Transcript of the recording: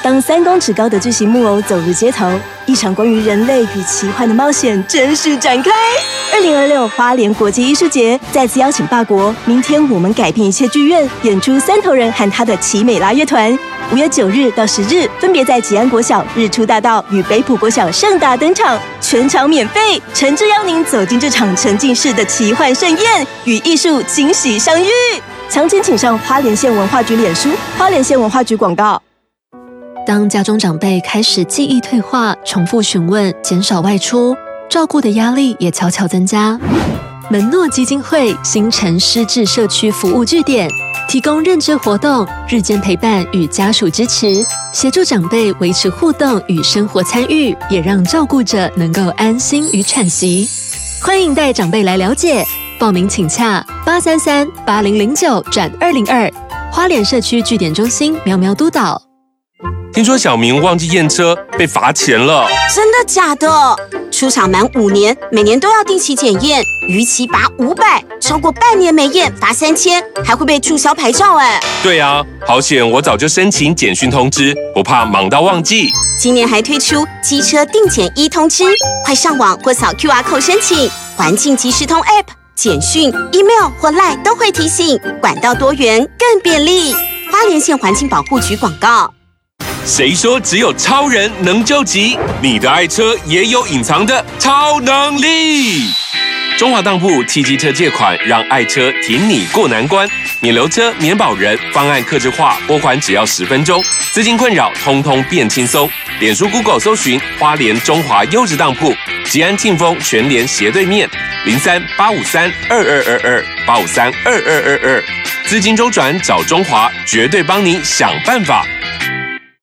当3公尺高的巨型木偶走入街头，一场关于人类与奇幻的冒险正式展开。2026花莲国际艺术节再次邀请法国明天我们改变一切剧院演出3头人和他的奇美拉乐团，5月9日到10日分别在吉安国小日出大道与北埔国小盛大登场，全场免费，诚挚邀您走进这场沉浸式的奇幻盛宴，与艺术惊喜相遇。详情请上花莲县文化局脸书、花莲县文化局广告。 当家中长辈开始记忆退化、重复询问、减少外出，照顾的压力也悄悄增加。门诺基金会新城失智社区服务据点，提供认知活动、日间陪伴与家属支持，协助长辈维持互动与生活参与，也让照顾者能够安心与喘息。欢迎带长辈来了解，报名请洽833-8009-202花莲社区据点中心苗苗督导。 听说小明忘记验车被罚钱了， 真的假的？出厂满5年，每年都要定期检验，逾期罚500，超过半年没验罚3000，还会被注销牌照哎。 对啊，好险我早就申请简讯通知，不怕忙到忘记。 今年还推出机车定检1通知，快上网或扫 QR code 申请，环境即时通 App、简讯、email 或 LINE 都会提醒，管道多元更便利。花莲县环境保护局广告。 谁说只有超人能救急？你的爱车也有隐藏的超能力。中华当铺7机车借款，让爱车挺你过难关。免留车、免保人，方案客制化，拨款只要10分钟，资金困扰通通变轻松。脸书 Google 搜寻花莲中华优质当铺，吉安庆丰全联斜对面，03-853-2222，853-2222，资金周转找中华，绝对帮你想办法。